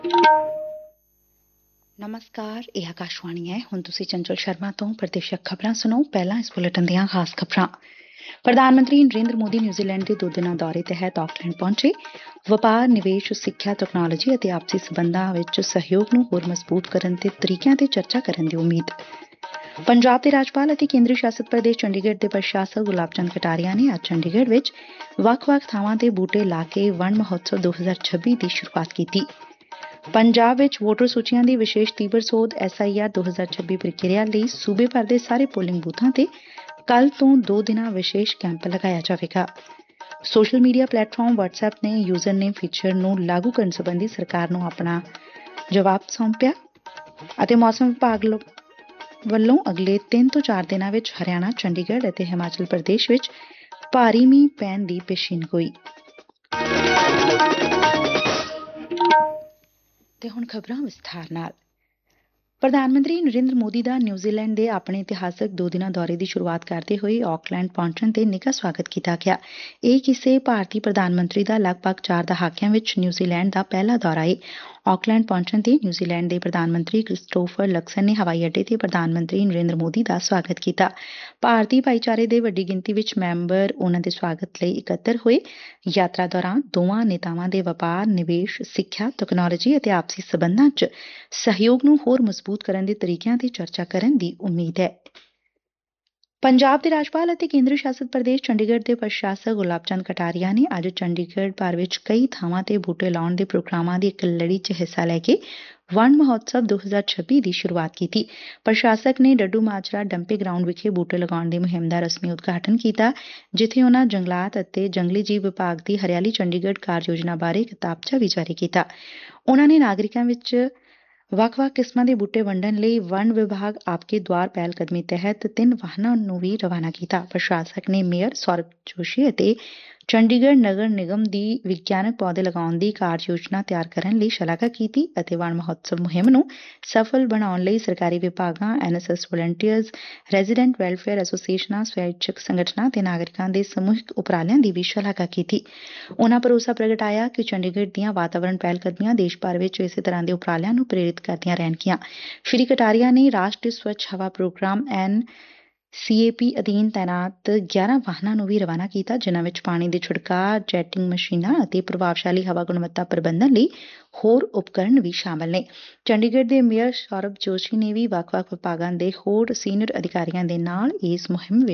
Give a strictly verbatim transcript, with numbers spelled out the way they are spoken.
ਨਮਸਕਾਰ, ਇਹ ਆਕਾਸ਼ਵਾਣੀ ਹੈ। ਹੁਣ ਤੁਸੀਂ ਚੰਚਲ ਸ਼ਰਮਾ ਤੋਂ ਪ੍ਰਦੇਸ਼ਕ ਖਬਰਾਂ ਸੁਣੋ। ਪਹਿਲਾਂ ਇਸ ਬੁਲੇਟਿਨ ਦੀਆਂ ਖਾਸ ਖਬਰਾਂ। ਪ੍ਰਧਾਨ ਮੰਤਰੀ ਨਰਿੰਦਰ ਮੋਦੀ ਨਿਊਜ਼ੀਲੈਂਡ ਦੇ ਦੋ ਦਿਨਾਂ ਦੌਰੇ ਤਹਿਤ ਆਕਲੈਂਡ ਪਹੁੰਚੇ। ਵਪਾਰ, ਨਿਵੇਸ਼, ਸਿੱਖਿਆ, ਤਕਨਾਲੋਜੀ ਅਤੇ ਆਪਸੀ ਸਬੰਧਾਂ ਵਿੱਚ ਸਹਿਯੋਗ ਨੂੰ ਹੋਰ ਮਜ਼ਬੂਤ ਕਰਨ ਦੇ ਤਰੀਕਿਆਂ ਤੇ ਚਰਚਾ ਕਰਨ ਦੀ ਉਮੀਦ। ਪੰਜਾਬ ਦੇ ਰਾਜਪਾਲ ਅਤੇ ਕੇਂਦਰੀ ਸ਼ਾਸਤ ਪ੍ਰਦੇਸ਼ ਚੰਡੀਗੜ੍ਹ ਦੇ ਪ੍ਰਸ਼ਾਸਕ ਗੁਲਾਬ ਚੰਦ ਕਟਾਰੀਆ ਨੇ ਅੱਜ ਚੰਡੀਗੜ੍ਹ ਵਿੱਚ ਵੱਖ-ਵੱਖ ਥਾਵਾਂ ਤੇ ਬੂਟੇ ਲਾ ਕੇ ਵਣ ਮਹੋਤਸਵ ਦੋ ਹਜ਼ਾਰ ਛੱਬੀ ਦੀ ਸ਼ੁਰੂਆਤ ਕੀਤੀ। ਪੰਜਾਬ ਵਿੱਚ ਵੋਟਰ ਸੂਚੀਆਂ ਦੀ ਵਿਸ਼ੇਸ਼ ਤੀਬਰ ਸੋਧ ਐਸ ਆਈ ਆਰ ਦੋ ਹਜ਼ਾਰ ਛੱਬੀ ਪ੍ਰਕਿਰਿਆ ਲਈ ਸੂਬੇ ਭਰ ਦੇ ਸਾਰੇ ਪੋਲਿੰਗ ਬੂਥਾਂ ਤੇ ਕੱਲ੍ਹ ਤੋਂ ਦੋ ਦਿਨਾਂ ਵਿਸ਼ੇਸ਼ ਕੈਂਪ ਲਗਾਇਆ ਜਾਵੇਗਾ। ਸੋਸ਼ਲ ਮੀਡੀਆ ਪਲੇਟਫਾਰਮ ਵਟਸਐਪ ਨੇ ਯੂਜ਼ਰ ਨੇਮ ਫੀਚਰ ਨੂੰ ਲਾਗੂ ਕਰਨ ਸੰਬੰਧੀ ਸਰਕਾਰ ਨੂੰ ਆਪਣਾ ਜਵਾਬ ਸੌਂਪਿਆ ਅਤੇ ਮੌਸਮ ਵਿਭਾਗ ਵੱਲੋਂ ਅਗਲੇ ਤਿੰਨ ਤੋਂ ਚਾਰ ਦਿਨਾਂ ਵਿੱਚ ਹਰਿਆਣਾ, ਚੰਡੀਗੜ੍ਹ ਅਤੇ ਹਿਮਾਚਲ ਪ੍ਰਦੇਸ਼ ਵਿੱਚ ਭਾਰੀ ਮੀਂਹ ਪੈਣ ਦੀ ਪੇਸ਼ੀਨਗੋਈ। ਤੇ ਹੁਣ ਖਬਰਾਂ ਵਿਸਥਾਰ ਨਾਲ। ਪ੍ਰਧਾਨ ਮੰਤਰੀ ਨਰਿੰਦਰ ਮੋਦੀ ਦਾ ਨਿਊਜ਼ੀਲੈਂਡ ਦੇ ਆਪਣੇ ਇਤਿਹਾਸਕ ਦੋ ਦਿਨਾਂ ਦੌਰੇ ਦੀ ਸ਼ੁਰੂਆਤ ਕਰਦੇ ਹੋਏ ਆਕਲੈਂਡ ਪਹੁੰਚਣ ਤੇ ਨਿੱਘਾ ਸਵਾਗਤ ਕੀਤਾ ਗਿਆ। ਇਹ ਕਿਸੇ ਭਾਰਤੀ ਪ੍ਰਧਾਨ ਮੰਤਰੀ ਦਾ ਲਗਭਗ ਚਾਰ ਦਹਾਕਿਆਂ ਵਿੱਚ ਨਿਊਜ਼ੀਲੈਂਡ ਦਾ ਪਹਿਲਾ ਦੌਰਾ ਏ। ਆਕਲੈਂਡ ਪਹੁੰਚਣ ਤੇ ਨਿਊਜ਼ੀਲੈਂਡ ਦੇ ਪ੍ਰਧਾਨ ਮੰਤਰੀ ਕ੍ਰਿਸਟੋਫਰ ਲਕਸਨ ਨੇ ਹਵਾਈ ਅੱਡੇ ਤੇ ਪ੍ਰਧਾਨ ਮੰਤਰੀ ਨਰਿੰਦਰ ਮੋਦੀ ਦਾ ਸਵਾਗਤ ਕੀਤਾ। ਭਾਰਤੀ ਭਾਈਚਾਰੇ ਦੇ ਵੱਡੀ ਗਿਣਤੀ ਵਿੱਚ ਮੈਂਬਰ ਉਨ੍ਹਾਂ ਦੇ ਸਵਾਗਤ ਲਈ ਇਕੱਤਰ ਹੋਏ। ਯਾਤਰਾ ਦੌਰਾਨ ਦੋਵਾਂ ਨੇਤਾਵਾਂ ਦੇ ਵਪਾਰ, ਨਿਵੇਸ਼, ਸਿੱਖਿਆ, ਤਕਨਾਲੋਜੀ ਅਤੇ ਆਪਸੀ ਸਬੰਧਾਂ ਚ ਸਹਿਯੋਗ ਨੂੰ ਹੋਰ ਮਜ਼ਬੂਤ ਕਰਨ ਦੇ ਤਰੀਕਿਆਂ ਤੇ ਚਰਚਾ ਕਰਨ ਦੀ ਉਮੀਦ ਹੈ। ਪੰਜਾਬ ਦੇ ਰਾਜਪਾਲ ਅਤੇ ਕੇਂਦਰੀ ਸ਼ਾਸਤ ਪ੍ਰਦੇਸ਼ ਚੰਡੀਗੜ੍ਹ ਦੇ ਪ੍ਰਸ਼ਾਸਕ ਗੁਲਾਬ ਚੰਦ ਕਟਾਰੀਆ ਨੇ ਅੱਜ ਚੰਡੀਗੜ੍ਹ ਭਰ ਵਿੱਚ ਕਈ ਥਾਵਾਂ ਤੇ ਬੂਟੇ ਲਾਉਣ ਦੇ ਪ੍ਰੋਗਰਾਮਾਂ ਦੀ ਇੱਕ ਲੜੀ ਚ ਹਿੱਸਾ ਲੈ ਕੇ ਵਣ ਮਹੋਤਸਵ ਦੋ ਹਜ਼ਾਰ ਛੱਬੀ ਦੀ ਸ਼ੁਰੂਆਤ ਕੀਤੀ। ਪ੍ਰਸ਼ਾਸਕ ਨੇ ਡੱਡੂ ਮਾਜਰਾ ਡੰਪਿੰਗ ਗਰਾਊਂਡ ਵਿਖੇ ਬੂਟੇ ਲਗਾਉਣ ਦੀ ਮੁਹਿੰਮ ਦਾ ਰਸਮੀ ਉਦਘਾਟਨ ਕੀਤਾ, ਜਿੱਥੇ ਉਨ੍ਹਾਂ ਜੰਗਲਾਤ ਅਤੇ ਜੰਗਲੀ ਜੀਵ ਵਿਭਾਗ ਦੀ ਹਰਿਆਲੀ ਚੰਡੀਗੜ੍ਹ ਕਾਰਜ ਯੋਜਨਾ ਬਾਰੇ ਕਿਤਾਬਚਾ ਵੀ ਜਾਰੀ ਕੀਤਾ। ਉਨ੍ਹਾਂ ਨੇ ਨਾਗਰਿਕਾਂ ਵਿੱਚ ਵੱਖ-ਵੱਖ ਕਿਸਮਾਂ ਦੇ ਬੂਟੇ ਵੰਡਣ ਲਈ ਵਣ ਵਿਭਾਗ ਆਪਕੇ ਦੁਆਰ ਪਹਿਲ ਕਦਮੀ ਤਹਿਤ ਤਿੰਨ ਵਾਹਨਾਂ ਨੂੰ ਵੀ ਰਵਾਨਾ ਕੀਤਾ। ਪ੍ਰਸ਼ਾਸਕ ਨੇ ਮੇਅਰ ਸੌਰਭ ਜੋਸ਼ੀ ਅਤੇ ਚੰਡੀਗੜ੍ਹ ਨਗਰ ਨਿਗਮ ਦੀ ਵਿਗਿਆਨਕ ਪੌਦੇ ਲਗਾਉਣ ਦੀ ਕਾਰਜ ਯੋਜਨਾ ਤਿਆਰ ਕਰਨ ਲਈ ਸ਼ਲਾਘਾ ਕੀਤੀ ਅਤੇ ਵਣ ਮਹੋਤਸਵ ਮੁਹਿੰਮ ਨੂੰ ਸਫਲ ਬਣਾਉਣ ਲਈ ਸਰਕਾਰੀ ਵਿਭਾਗਾਂ, N S S ਵਲੰਟੀਅਰਜ਼, resident welfare ਐਸੋਸੀਏਸ਼ਨਾਂ, ਸਵੈਇਛਕ ਸੰਗਠਨਾਂ ਤੇ ਨਾਗਰਿਕਾਂ ਦੇ ਸਮੂਹਿਕ ਉਪਰਾਲਿਆਂ ਦੀ ਵੀ ਸ਼ਲਾਘਾ ਕੀਤੀ। ਉਨ੍ਹਾਂ ਭਰੋਸਾ ਪ੍ਰਗਟਾਇਆ ਕਿ ਚੰਡੀਗੜ੍ਹ ਦੀਆਂ ਵਾਤਾਵਰਣ ਪਹਿਲ ਕਦਮੀਆਂ ਦੇਸ਼ ਭਰ ਵਿੱਚ ਇਸੇ ਤਰ੍ਹਾਂ ਦੇ ਉਪਰਾਲਿਆਂ ਨੂੰ ਪ੍ਰੇਰਿਤ ਕਰਦੀਆਂ ਰਹਿਣਗੀਆਂ। ਸ਼੍ਰੀ ਕਟਾਰੀਆ ਨੇ ਰਾਸ਼ਟਰੀ ਸਵੱਛ ਹਵਾ ਪ੍ਰੋਗਰਾਮ ਐਨ ਸੀ ਏ ਪੀ ਅਧੀਨ ਤਾਇਨਾਤ ਗਿਆਰਾਂ ਵਾਹਨਾਂ ਨੂੰ ਵੀ ਰਵਾਨਾ ਕੀਤਾ, ਜਿਨ੍ਹਾਂ ਵਿੱਚ ਪਾਣੀ ਦੇ ਛਿੜਕਾਅ, ਜੈਟਿੰਗ ਮਸ਼ੀਨਾਂ ਅਤੇ ਪ੍ਰਭਾਵਸ਼ਾਲੀ ਹਵਾ ਗੁਣਵੱਤਾ ਪ੍ਰਬੰਧਨ ਲਈ ਹੋਰ ਉਪਕਰਨ ਵੀ ਸ਼ਾਮਲ ਨੇ। ਚੰਡੀਗੜ੍ਹ ਦੇ ਮੇਅਰ ਸੌਰਭ ਜੋਸ਼ੀ ਨੇ ਵੀ ਵੱਖ-ਵੱਖ ਵਿਭਾਗਾਂ ਦੇ ਹੋਰ ਸੀਨੀਅਰ ਅਧਿਕਾਰੀਆਂ ਦੇ ਨਾਲ ਇਸ ਮੁਹਿੰਮ ਵਿੱਚ